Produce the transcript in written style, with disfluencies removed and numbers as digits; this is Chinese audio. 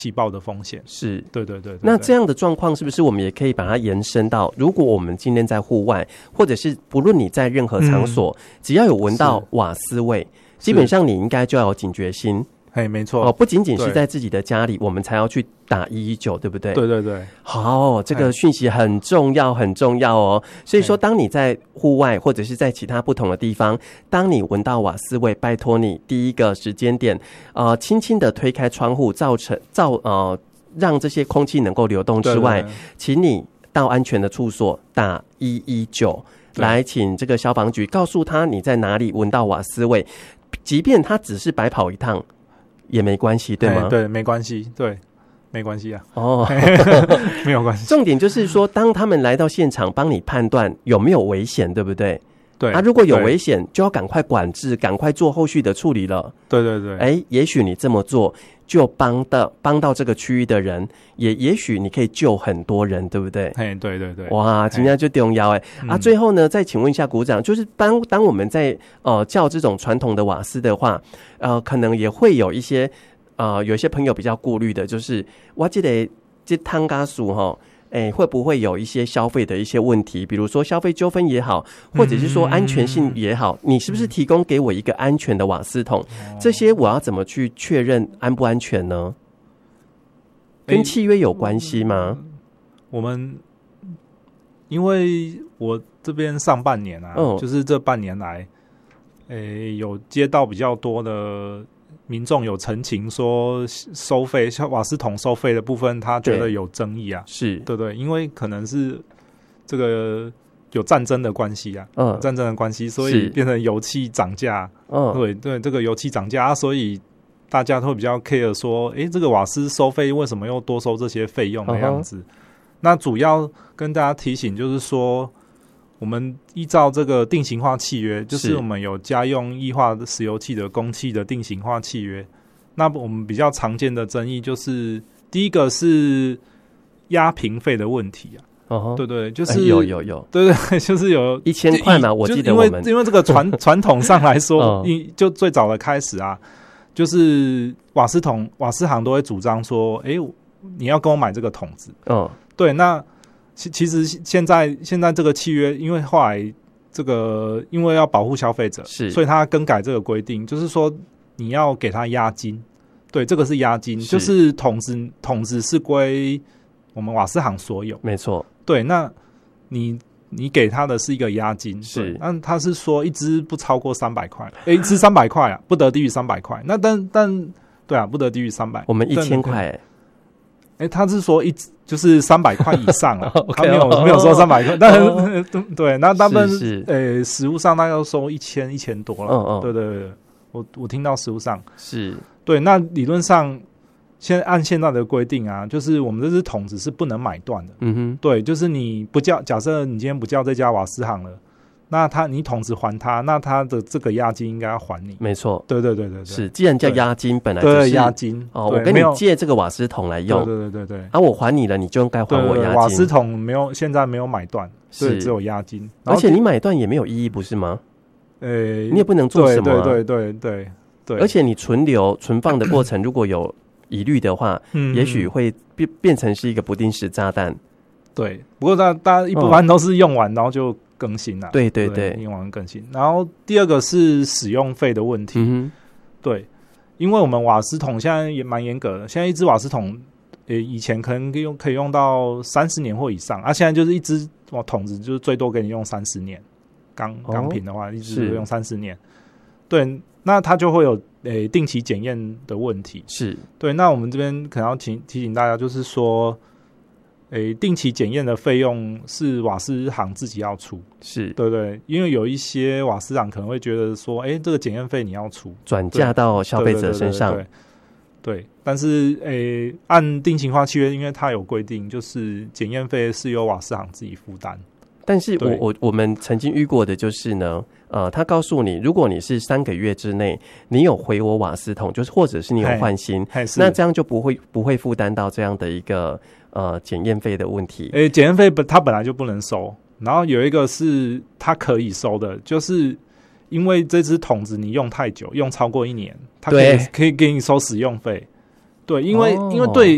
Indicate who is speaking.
Speaker 1: 气爆的风险。
Speaker 2: 是，
Speaker 1: 对对 对。
Speaker 2: 那这样的状况是不是我们也可以把它延伸到，如果我们今天在户外，或者是不论你在任何场所，只要有闻到瓦斯味，基本上你应该就要有警觉心。
Speaker 1: 没错
Speaker 2: 不仅仅是在自己的家里，我们才要去打119，对不对？
Speaker 1: 对对对。
Speaker 2: 好，这个讯息很重要，很重要哦。所以说，当你在户外或者是在其他不同的地方，当你闻到瓦斯味，拜托你第一个时间点，轻轻的推开窗户，让这些空气能够流动之外，对，请你到安全的处所打119，来请这个消防局告诉他你在哪里闻到瓦斯味，即便他只是白跑一趟。也没关系，对吗？
Speaker 1: 对，没关系，对，没关系啊。没有关系。
Speaker 2: 重点就是说，当他们来到现场，帮你判断有没有危险，对不对？
Speaker 1: 对。
Speaker 2: 如果有危险，就要赶快管制，赶快做后续的处理了。
Speaker 1: 对对对。
Speaker 2: 也许你这么做，就帮到这个区域的人，也许你可以救很多人，对不对？
Speaker 1: 对对对。
Speaker 2: 哇，今天就重要最后呢，再请问一下股长，就是当我们在叫这种传统的瓦斯的话，可能也会有一些有些朋友比较顾虑的，就是我记得这汤加属会不会有一些消费的一些问题，比如说消费纠纷也好，或者是说安全性也好，你是不是提供给我一个安全的瓦斯桶？这些我要怎么去确认安不安全呢？跟契约有关系吗？
Speaker 1: 我们因为我这边上半年就是这半年来，有接到比较多的民众有陈情说收费瓦斯桶收费的部分他觉得有争议啊，
Speaker 2: 是
Speaker 1: 对对，因为可能是这个有战争的关系战争的关系，所以变成油气涨价，对对，这个油气涨价所以大家会比较 care 说这个瓦斯收费为什么又多收这些费用的样子。那主要跟大家提醒就是说，我们依照这个定型化契约，就是我们有家用液化石油气的供气的定型化契约。那我们比较常见的争议就是，第一个是压瓶费的问题对对，就是
Speaker 2: 有，
Speaker 1: 对对，就是有
Speaker 2: 1000块嘛，我记得我们
Speaker 1: 因为这个传统上来说，就最早的开始就是瓦斯行都会主张说，你要跟我买这个桶子，对，那。其实现在这个契约，因为后来这个因为要保护消费者，所以他更改这个规定，就是说你要给他押金，对，这个是押金，就是桶子是归我们瓦斯行所有，
Speaker 2: 没错，对，
Speaker 1: 那你给他的是一个押金，是，那他是说一支不超过300块，一支300块不得低于300块，那但对不得低于300，
Speaker 2: 我们1000块。
Speaker 1: 他是说就是300块以上他没有说300块，但是对，那他们实务上大概要收1000多了，对对对，我听到实务上
Speaker 2: 是
Speaker 1: 对，那理论上按现在的规定就是我们这支桶子是不能买断的，对，就是你不叫，假设你今天不叫这家瓦斯行了。那你桶子还他，那他的这个押金应该要还你，
Speaker 2: 没错，
Speaker 1: 对对对对，
Speaker 2: 是，既然叫押金，本来就是
Speaker 1: 押金
Speaker 2: 我跟你借这个瓦斯桶来用，
Speaker 1: 对对对对，
Speaker 2: 我还你了，你就应该还我押金。
Speaker 1: 瓦斯桶现在没有买断，所以只有押金，
Speaker 2: 而且你买断也没有意义，不是吗？你也不能做什么，
Speaker 1: 对对对对对，
Speaker 2: 而且你存放的过程如果有疑虑的话，也许会变成是一个不定时炸弹。
Speaker 1: 对，不过大家一般都是用完然后就更新
Speaker 2: 对对对，
Speaker 1: 用完更新。然后第二个是使用费的问题，对，因为我们瓦斯桶现在也蛮严格的，现在一支瓦斯桶，以前可能可以用到30年或以上，现在就是一支桶子就是最多给你用30年，钢瓶的话一支用30年，对，那它就会有定期检验的问题，
Speaker 2: 是
Speaker 1: 对。那我们这边可能要提醒大家，就是说。定期检验的费用是瓦斯行自己要出，
Speaker 2: 是
Speaker 1: 对对，因为有一些瓦斯行可能会觉得说，这个检验费你要出，
Speaker 2: 转嫁到消费者身上，
Speaker 1: 对。但是按定型化契约，因为它有规定，就是检验费是由瓦斯行自己负担。
Speaker 2: 但是我们曾经遇过的就是呢，他告诉你，如果你是3个月之内你有回我瓦斯桶，就是或者是你有换新，那这样就不会负担到这样的一个检验费的问题。
Speaker 1: 检验费它本来就不能收，然后有一个是它可以收的，就是因为这支桶子你用太久，用超过1年，它可以给你收使用费。对，因为